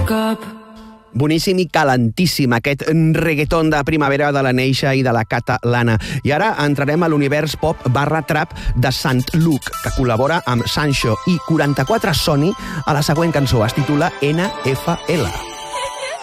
Boníssim i calentíssim aquest reggaeton de primavera de la Neixa i de la catalana. I ara entrarem a l'univers pop /trap de Sant Luc, que col·labora amb Sancho i 44 Sony a la següent cançó. Es titula NFL.